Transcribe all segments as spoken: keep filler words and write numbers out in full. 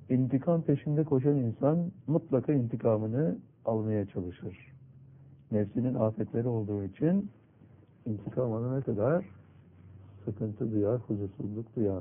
İntikam peşinde koşan insan mutlaka intikamını almaya çalışır. Nefsinin afetleri olduğu için intikam alana kadar sıkıntı duyar, huzursuzluk duyar.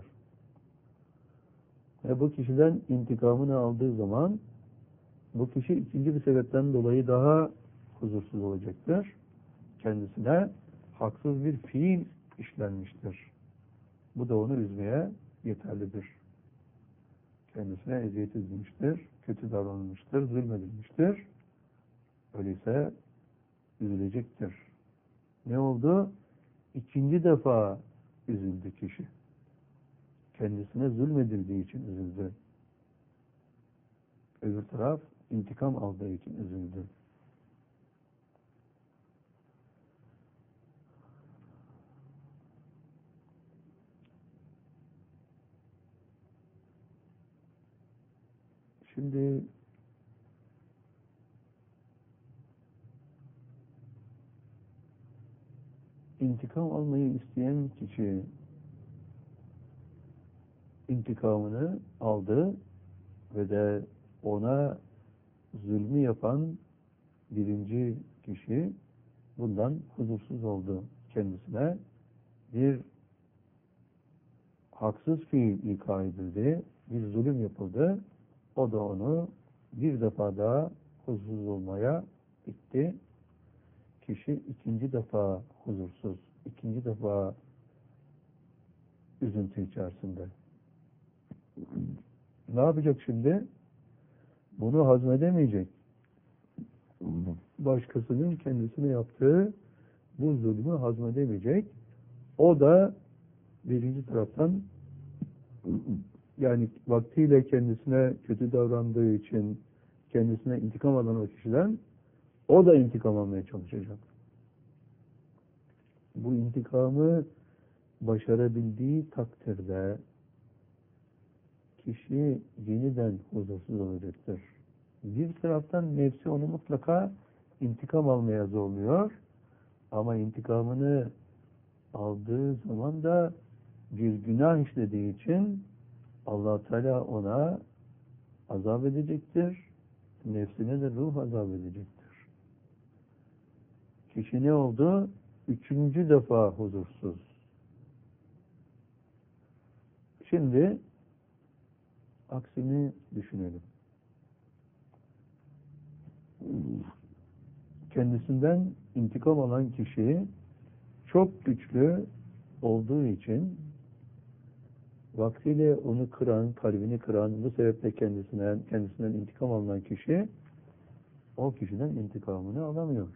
Ve bu kişiden intikamını aldığı zaman bu kişi ikinci bir sebepten dolayı daha huzursuz olacaktır. Kendisine haksız bir fiil işlenmiştir. Bu da onu üzmeye yeterlidir. Kendisine eziyet edilmiştir, kötü davranılmıştır, zulmedilmiştir. Öyleyse üzülecektir. Ne oldu? İkinci defa üzüldü kişi. Kendisine zulmedildiği için üzüldü. Öbür taraf intikam aldığı için üzüldü. Şimdi intikam almayı isteyen kişi intikamını aldı ve de ona zulmü yapan birinci kişi bundan huzursuz oldu. Kendisine bir haksız fiil ika edildi, bir zulüm yapıldı. O da onu bir defa daha huzursuz olmaya itti. Kişi ikinci defa huzursuz, ikinci defa üzüntü içerisinde. Ne yapacak şimdi? Bunu hazmedemeyecek. Başkasının kendisine yaptığı bu zulmü hazmedemeyecek. O da birinci taraftan yani vaktiyle kendisine kötü davrandığı için kendisine intikam alan o kişiden o da intikam almaya çalışacak. Bu intikamı başarabildiği takdirde kişi yeniden huzursuz olacaktır. Bir taraftan nefsi onu mutlaka intikam almaya zorluyor ama intikamını aldığı zaman da bir günah işlediği için Allah Teala ona azap edecektir. Nefsine de ruh azap edecektir. Kişi ne oldu? Üçüncü defa huzursuz. Şimdi aksini düşünelim. Kendisinden intikam alan kişi çok güçlü olduğu için vaktiyle onu kıran, kalbini kıran, bu sebeple kendisinden, kendisinden intikam alınan kişi o kişiden intikamını alamıyor.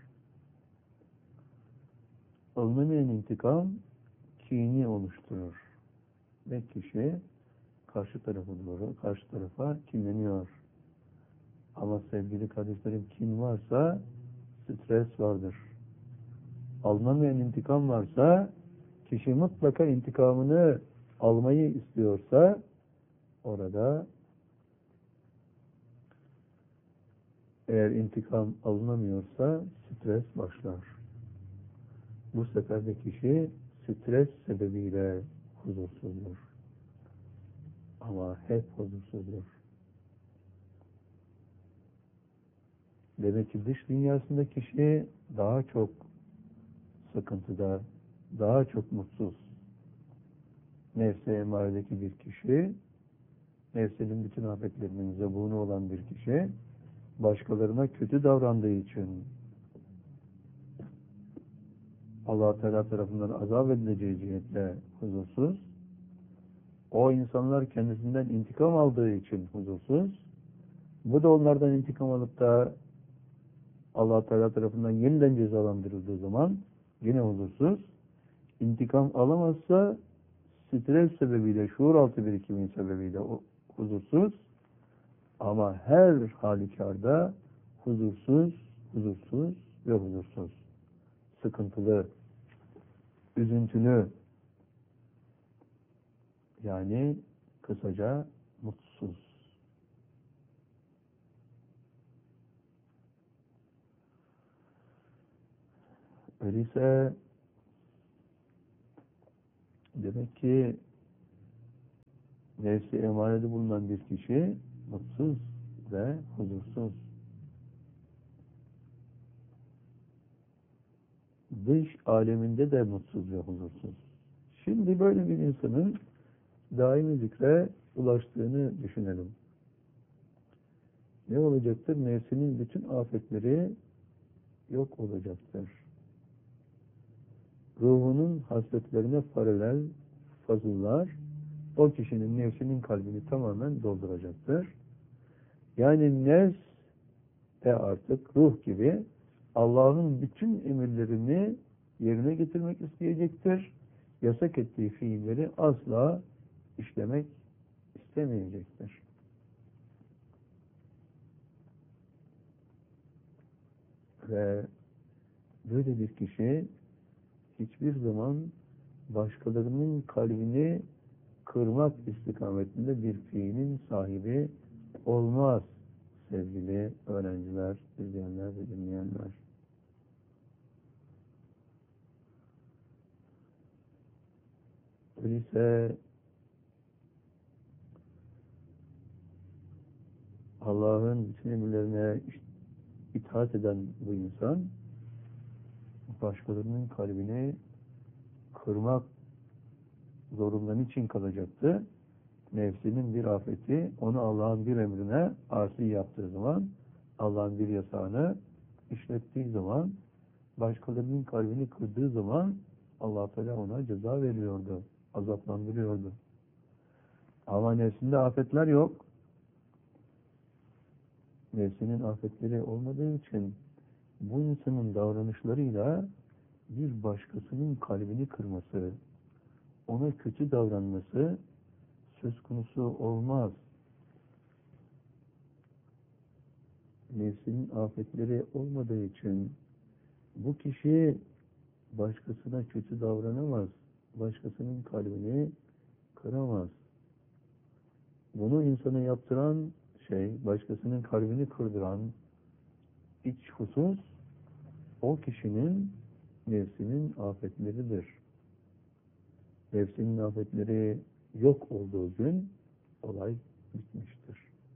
Alınamayan intikam kini oluşturur. Ve kişi karşı tarafa doğru, karşı tarafa kinleniyor. Ama sevgili kardeşlerim, kin varsa stres vardır. Alınamayan intikam varsa kişi mutlaka intikamını almayı istiyorsa orada eğer intikam alınamıyorsa stres başlar. Bu sefer de kişi stres sebebiyle huzursuzdur. Ama hep huzursuzdur. Demek ki dış dünyasında kişi daha çok sıkıntıda, daha çok mutsuz. Nefse emaredeki bir kişi, nefsinin bütün afetlerinin zabunu olan bir kişi, başkalarına kötü davrandığı için Allah Teala tarafından azap edileceği cihetle huzursuz. O insanlar kendisinden intikam aldığı için huzursuz. Bu da onlardan intikam alıp da Allah Teala tarafından yeniden cezalandırıldığı zaman yine huzursuz. İntikam alamazsa stres sebebiyle, şuur altı birikimin sebebiyle huzursuz. Ama her halükarda huzursuz, huzursuz ve huzursuz. Sıkıntılı, üzüntülü, yani kısaca mutsuz. Öyleyse demek ki nefsi emarede bulunan bir kişi mutsuz ve huzursuz. Dış aleminde de mutsuz ve huzursuz. Şimdi böyle bir insanın daimi zikre ulaştığını düşünelim. Ne olacaktır? Nefsinin bütün afetleri yok olacaktır. Ruhunun hasletlerine paralel fazıllar o kişinin nefsinin kalbini tamamen dolduracaktır. Yani nefs de artık ruh gibi Allah'ın bütün emirlerini yerine getirmek isteyecektir. Yasak ettiği fiilleri asla işlemek istemeyecektir. Ve böyle bir kişi hiçbir zaman başkalarının kalbini kırmak istikametinde bir fiilin sahibi olmaz sevgili öğrenciler, izleyenler ve dinleyenler. Öyleyse Allah'ın bütün emirlerine itaat eden bu insan başkalarının kalbini kırmak zorunda niçin kalacaktı? Nefsinin bir afeti onu Allah'ın bir emrine asi yaptığı zaman, Allah'ın bir yasağını işlettiği zaman, başkalarının kalbini kırdığı zaman Allah Teala ona ceza veriyordu, azaplandırıyordu. Ama nefsinde afetler yok. Nefsinin afetleri olmadığı için bu insanın davranışlarıyla bir başkasının kalbini kırması, ona kötü davranması söz konusu olmaz. Nefsinin afetleri olmadığı için bu kişi başkasına kötü davranamaz, başkasının kalbini kıramaz. Bunu insana yaptıran şey, başkasının kalbini kırdıran iç husus, o kişinin nefsinin afetleridir. Nefsinin afetleri yok olduğu gün olay bitmiştir.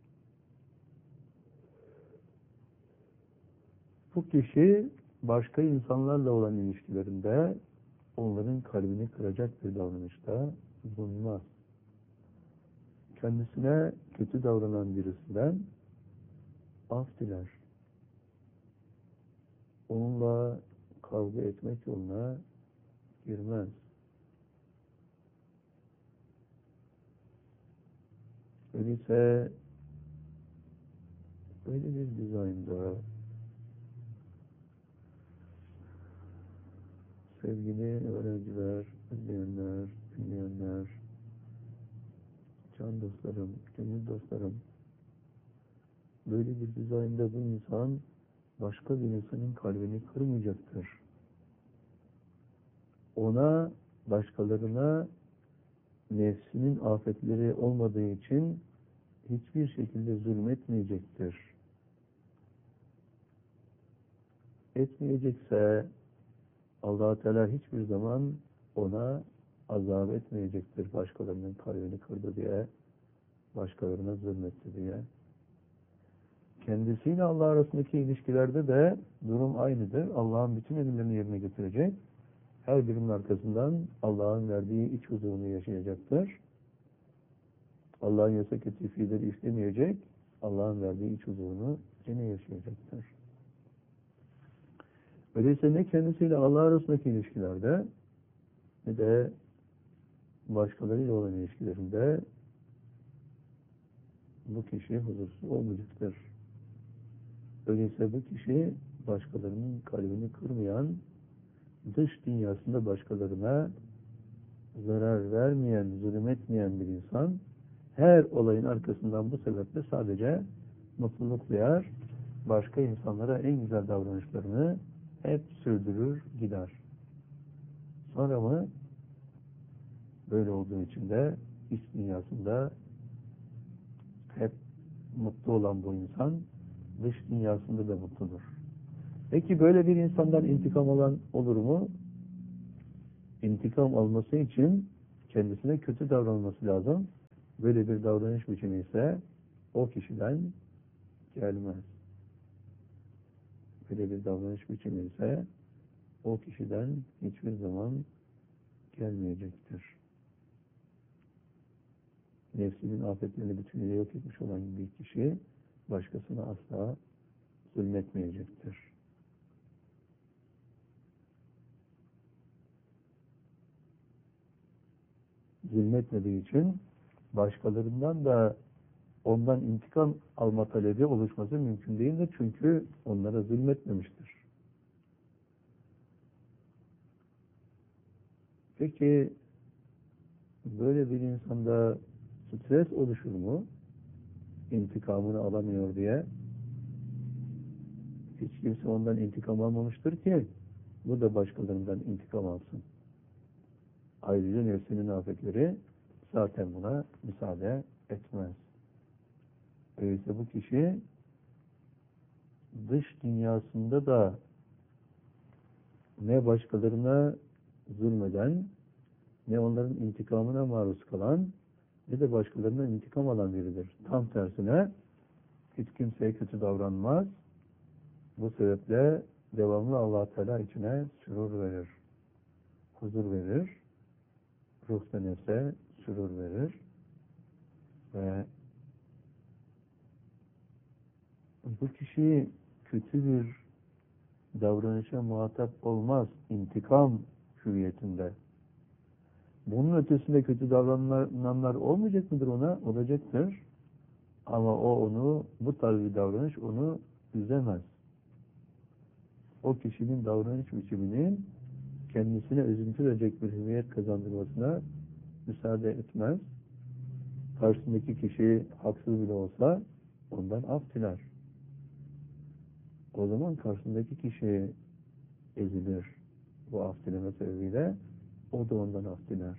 Bu kişi başka insanlarla olan ilişkilerinde onların kalbini kıracak bir davranışta bulunmaz. Kendisine kötü davranan birisinden af diler. Onunla kavga etmek yoluna girmez. Öyleyse böyle bir dizaynda sevgili öğrenciler, izleyenler, dinleyenler, can dostlarım, gönül dostlarım, böyle bir dizaynda bu insan başka bir insanın kalbini kırmayacaktır. Ona, başkalarına nefsinin afetleri olmadığı için hiçbir şekilde zulmetmeyecektir. Etmeyecekse Allah Teala hiçbir zaman ona azap etmeyecektir başkalarının kalbini kırdı diye, başkalarına zulmetti diye. Kendisiyle Allah arasındaki ilişkilerde de durum aynıdır. Allah'ın bütün emirlerini yerine getirecek. Her birinin arkasından Allah'ın verdiği iç huzurunu yaşayacaktır. Allah'ın yasak ettiği fiilleri işlemeyecek. Allah'ın verdiği iç huzurunu yine yaşayacaktır. Öyleyse ne kendisiyle Allah arasındaki ilişkilerde ne de başkalarıyla olan ilişkilerinde bu kişi huzursuz olmayacaktır. Öyleyse bu kişi başkalarının kalbini kırmayan, dış dünyasında başkalarına zarar vermeyen, zulüm etmeyen bir insan, her olayın arkasından bu sebeple sadece mutluluk duyar, başka insanlara en güzel davranışlarını hep sürdürür, gider. Sonra mı böyle olduğu için de iç dünyasında hep mutlu olan bu insan dış dünyasında da mutludur. Peki böyle bir insandan intikam alan olur mu? İntikam alması için kendisine kötü davranması lazım. Böyle bir davranış biçimi ise o kişiden gelmez. Böyle bir davranış biçimi ise o kişiden hiçbir zaman gelmeyecektir. Nefsinin afetlerini bütünüyle yok etmiş olan bir kişi başkasına asla zulmetmeyecektir. Zulmetmediği için başkalarından da ondan intikam alma talebi oluşması mümkün değildir. Çünkü onlara zulmetmemiştir. Peki böyle bir insanda stres oluşur mu? İntikamını alamıyor diye. Hiç kimse ondan intikam almamıştır ki bu da başkalarından intikam alsın. Ayrıca nefsinin afetleri zaten buna müsaade etmez. Öyleyse bu kişi dış dünyasında da ne başkalarına zulmeden, ne onların intikamına maruz kalan, ne de başkalarından intikam alan biridir. Tam tersine hiç kimseye kötü davranmaz. Bu sebeple devamlı Allah Teala içine sürur verir, huzur verir, ruh ve nefse sürur verir ve bu kişi kötü bir davranışa muhatap olmaz intikam hüviyetinde. Bunun ötesinde kötü davrananlar olmayacak mıdır ona? Olacaktır. Ama o onu, bu tarz bir davranış onu üzemez. O kişinin davranış biçiminin kendisine üzüntü verecek bir hüviyet kazandırmasına müsaade etmez. Karşısındaki kişi haksız bile olsa ondan af diler. O zaman karşısındaki kişi ezilir. Bu af dileme sebebiyle o da ondan af diler.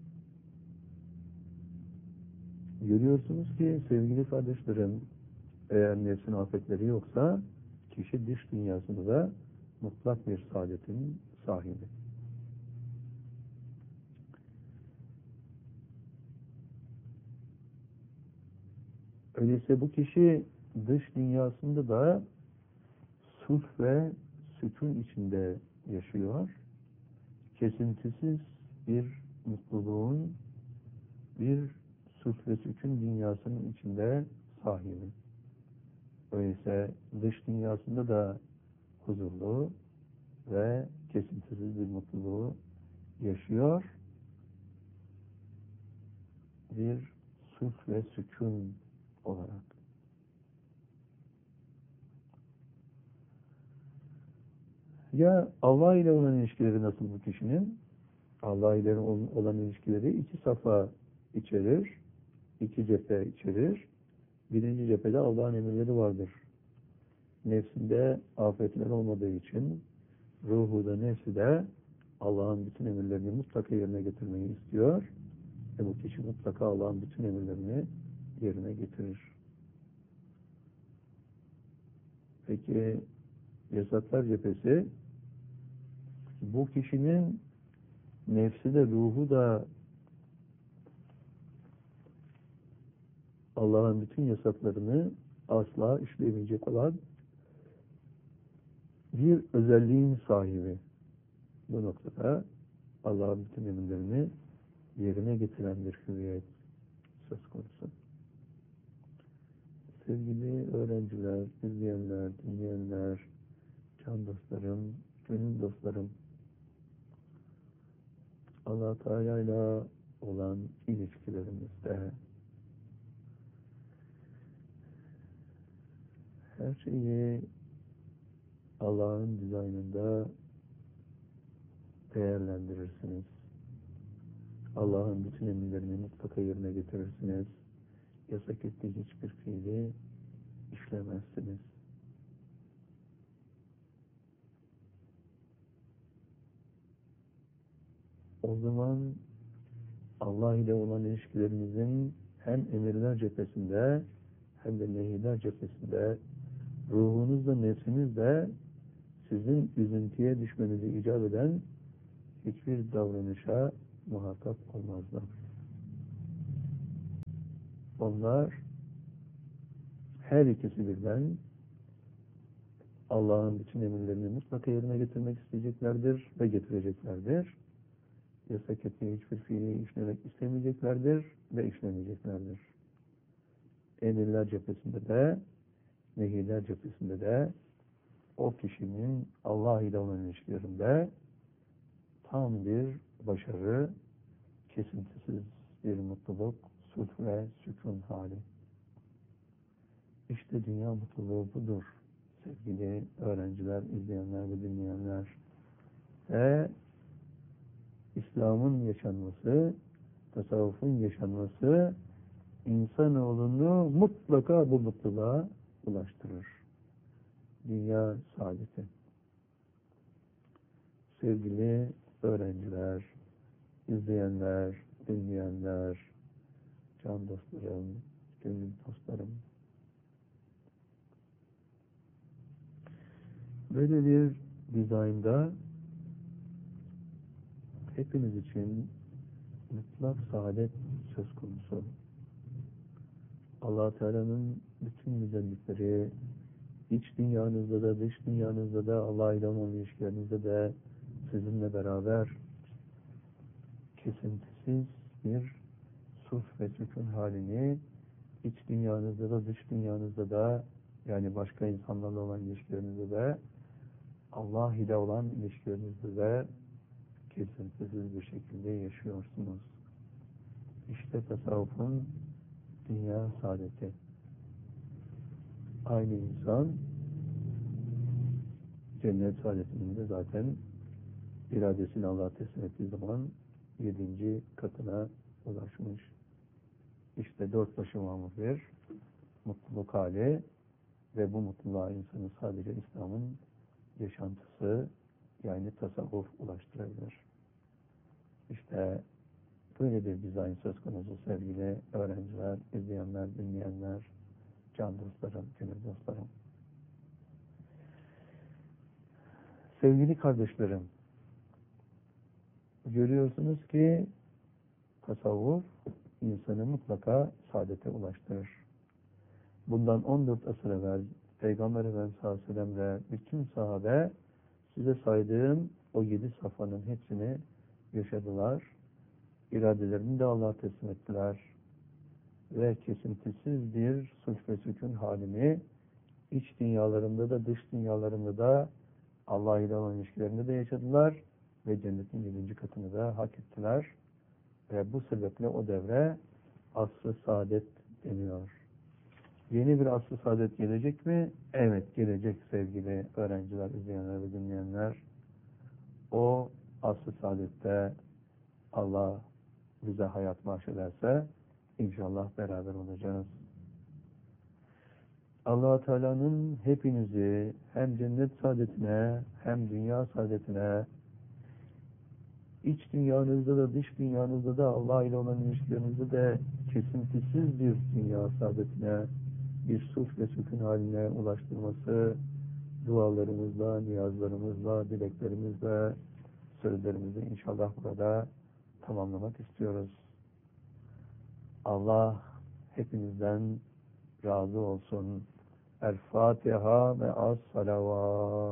Görüyorsunuz ki sevgili kardeşlerim, eğer nefsin afetleri yoksa kişi dış dünyasında da mutlak bir saadetin sahibi. Öyleyse bu kişi dış dünyasında da sulh ve sükun içinde yaşıyor. Kesintisiz bir mutluluğun, bir sulh ve sükun dünyasının içinde sahibi. Öyleyse dış dünyasında da huzurlu ve kesintisiz bir mutluluğu yaşıyor. Bir sulh ve sükun olarak. Ya Allah ile olan ilişkileri nasıl bu kişinin? Allah ile olan ilişkileri iki safa içerir, iki cephe içerir. Birinci cephede Allah'ın emirleri vardır. Nefsinde afetler olmadığı için ruhu da nefsi de Allah'ın bütün emirlerini mutlaka yerine getirmeyi istiyor. Ve bu kişi mutlaka Allah'ın bütün emirlerini yerine getirir. Peki yasaklar cephesi, bu kişinin nefsi de ruhu da Allah'ın bütün yasaklarını asla işleyemeyecek olan bir özelliğin sahibi. Bu noktada Allah'ın bütün emirlerini yerine getiren bir hüviyet söz konusu. Sevgili öğrenciler, izleyenler, dinleyenler, can dostlarım, gönül dostlarım, Allah Teala ile olan ilişkilerimizde her şeyi Allah'ın dizaynında değerlendirirsiniz. Allah'ın bütün emirlerini mutlaka yerine getirirsiniz. Yasak ettiği hiçbir fiili işlemezsiniz. O zaman Allah ile olan ilişkilerinizin hem emirler cephesinde hem de nehirler cephesinde ruhunuzla, nefsinizle sizin üzüntüye düşmenizi icap eden hiçbir davranışa muhatap olmazlar. Onlar her ikisi birden Allah'ın bütün emirlerini mutlaka yerine getirmek isteyeceklerdir ve getireceklerdir. Yasak ettiği hiçbir fiili işlemek istemeyeceklerdir ve işlemeyeceklerdir. Emirler cephesinde de, nehirler cephesinde de o kişinin Allah ile olan ilişkilerinde tam bir başarı, kesintisiz bir mutluluk, sulh ve sükun hali. İşte dünya mutluluğu budur. Sevgili öğrenciler, izleyenler ve dinleyenler. Ve İslam'ın yaşanması, tasavvufun yaşanması insanoğlunu mutlaka bu mutluluğa ulaştırır. Dünya saadeti. Sevgili öğrenciler, izleyenler, dinleyenler, can dostlarım, gönül dostlarım. Böyle bir dizaynda hepiniz için mutlak saadet söz konusu. Allah Teala'nın bütün güzellikleri iç dünyanızda da dış dünyanızda da Allah ile olan ilişkilerinizde de sizinle beraber kesintisiz bir sulh ve sükun halini iç dünyanızda da dış dünyanızda da, yani başka insanlarla olan ilişkilerinizde de Allah ile olan ilişkilerinizde de kesintisiz bir şekilde yaşıyorsunuz. İşte tasavvufun dünya saadeti. Aynı insan cennet saadetinin de zaten iradesini Allah'a teslim ettiği zaman yedinci katına ulaşmış. İşte dört başı mamur bir mutluluk hali ve bu mutluluğa insanı sadece İslam'ın yaşantısı, yani tasavvuf ulaştırabilir. İşte böyle bir dizayn söz konusu sevgili öğrenciler, izleyenler, dinleyenler, can dostlarım, gönül dostlarım. Sevgili kardeşlerim, görüyorsunuz ki tasavvuf insanı mutlaka saadete ulaştırır. Bundan on dört asır evvel Peygamber Efendimiz sallallahu aleyhi ve sellem ve bütün sahabe size saydığım o yedi safhanın hepsini yaşadılar. İradelerini de Allah'a teslim ettiler. Ve kesintisiz bir sulh ve sükun halini iç dünyalarında da dış dünyalarında da Allah ile olan ilişkilerinde de yaşadılar ve cennetin yedinci katını da hak ettiler. Ve bu sebeple o devre asr-ı saadet deniyor. Yeni bir asr-ı saadet gelecek mi? Evet, gelecek sevgili öğrenciler, izleyenler ve dinleyenler. O asr-ı saadette Allah bize hayat bahşederse inşallah beraber olacağız. Allah-u Teala'nın hepinizi hem cennet saadetine hem dünya saadetine, iç dünyanızda da dış dünyanızda da Allah ile olan ilişkilerinizde de kesintisiz bir dünya saadetine, bir sulh ve sükun haline ulaştırması dualarımızla, niyazlarımızla, dileklerimizle, sözlerimizle inşallah burada tamamlamak istiyoruz. Allah hepinizden razı olsun. El Fatiha ve as salavat.